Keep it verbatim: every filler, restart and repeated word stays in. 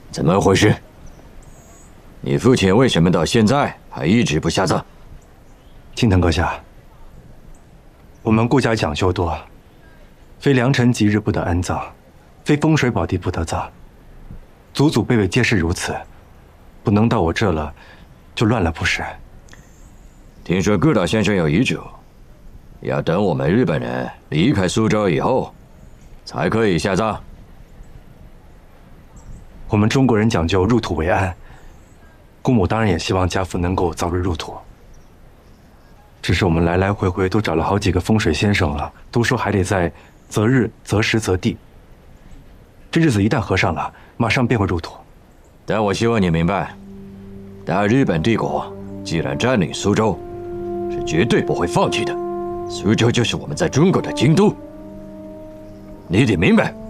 怎么回事？你父亲为什么到现在还一直不下葬？ 青藤阁下，我们顾家讲究多，非良辰吉日不得安葬，非风水宝地不得葬，祖祖辈辈皆是如此，不能到我这了，就乱了不是？ 听说顾大先生有遗嘱，要等我们日本人离开苏州以后，才可以下葬。 我们中国人讲究入土为安，姑母当然也希望家父能够早日入土。只是我们来来回回都找了好几个风水先生了，都说还得在择日择时择地。这日子一旦合上了，马上便会入土。 但我希望你明白，大日本帝国既然占领苏州，是绝对不会放弃的。苏州就是我们在中国的京都，你得明白。